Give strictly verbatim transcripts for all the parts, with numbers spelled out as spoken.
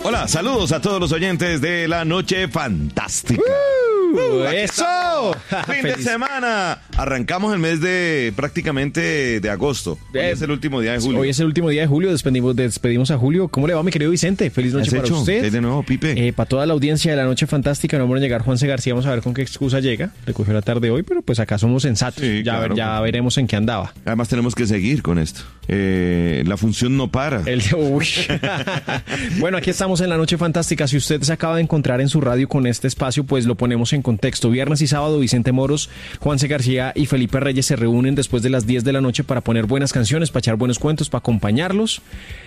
Hola, saludos a todos los oyentes de La Noche Fantástica. Uh, ¡Eso! Fin de semana. Arrancamos el mes de prácticamente de agosto. Hoy Eh, es el último día de julio. Hoy es el último día de julio, despedimos, despedimos a Julio. ¿Cómo le va, mi querido Vicente? Feliz noche ¿Has para hecho? usted. ¿Qué hay de nuevo, Pipe? Eh, para toda la audiencia de La Noche Fantástica, no vamos a llegar Juanse García, vamos a ver con qué excusa llega. Le cogió la tarde hoy, pero pues acá somos sensatos. Sí, ya claro, ya claro. veremos en qué andaba. Además tenemos que seguir con esto. Eh, la función no para. El de- uy. Bueno, aquí estamos en La Noche Fantástica. Si usted se acaba de encontrar en su radio con este espacio, pues lo ponemos en contexto. Viernes y sábado, Vicente Moros, Juanse García y Felipe Reyes se reúnen después de las diez de la noche para poner buenas canciones, para echar buenos cuentos, para acompañarlos.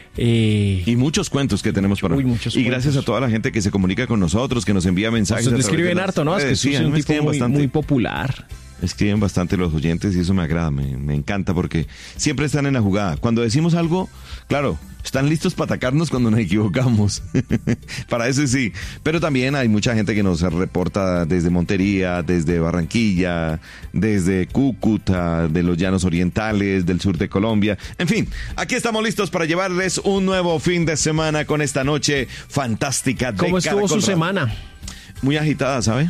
Eh, Y muchos cuentos que tenemos para Uy, muchos Y gracias cuentos. a toda la gente que se comunica con nosotros, que nos envía mensajes. Usted a le través escriben de las harto, ¿no? Es que redes. usted Sí, es a mí un me tipo escriben muy, bastante. muy popular. Escriben bastante los oyentes y eso me agrada, me, me encanta porque siempre están en la jugada. Cuando decimos algo, claro, están listos para atacarnos cuando nos equivocamos. Para eso sí. Pero también hay mucha gente que nos reporta desde Montería, desde Barranquilla, desde Cúcuta, de los llanos orientales, del sur de Colombia. En fin, aquí estamos listos para llevarles un nuevo fin de semana con esta noche fantástica de ¿Cómo estuvo Caracol su Radio. semana? Muy agitada, ¿sabe?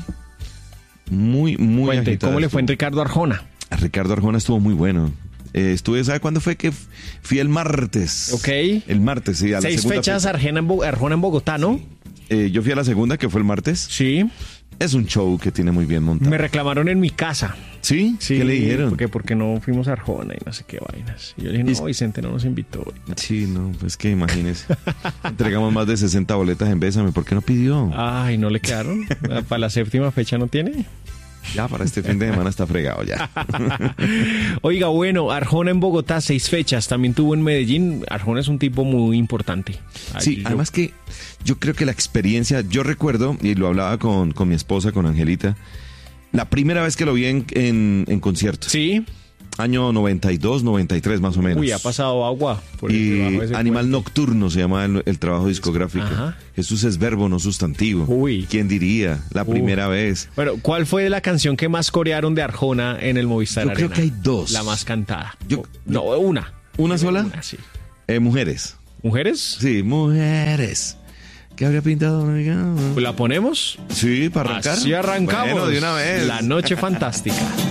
Muy, muy Cuente, agitada. ¿cómo le fue en estuvo. Ricardo Arjona? Ricardo Arjona estuvo muy bueno. Eh, estuve, ¿sabe cuándo fue que f- fui el martes? Ok. El martes, sí. A la Seis segunda fechas fecha. Arjona en, Bo- Arjona en Bogotá, ¿no? Eh, yo fui a la segunda, que fue el martes. Sí. Es un show que tiene muy bien montado. Me reclamaron en mi casa. ¿Sí? Sí, ¿Qué le dijeron? Porque, porque no fuimos a Arjona y no sé qué vainas. Y yo le dije, no, Vicente no nos invitó. Sí, no, pues que imagínese. Entregamos más de sesenta boletas en Bésame. ¿Por qué no pidió? Ay, ¿no le quedaron? ¿Para la séptima fecha no tiene? Ya, para este fin de semana está fregado ya. Oiga, bueno, Arjona en Bogotá, seis fechas. También tuvo en Medellín. Arjona es un tipo muy importante. Ay, Sí, yo- además que yo creo que la experiencia, yo recuerdo, y lo hablaba con, con mi esposa, con Angelita, la primera vez que lo vi en, en, en concierto. Sí. Año noventa y dos, noventa y tres más o menos. Uy, ha pasado agua por el Y debajo de ese Animal puente. Nocturno se llama el, el trabajo discográfico. Ajá. Jesús es verbo, no sustantivo. Uy. ¿Quién diría? La Uh. primera vez. Bueno, ¿cuál fue la canción que más corearon de Arjona en el Movistar Yo creo Arena? que hay dos. La más cantada. Yo- no, una. ¿Una sola? Una, sí. Eh, mujeres. ¿Mujeres? Sí, mujeres. ¿Qué habría pintado? ¿La ponemos? Sí, para arrancar. Así arrancamos. Bueno, de una vez. La Noche Fantástica.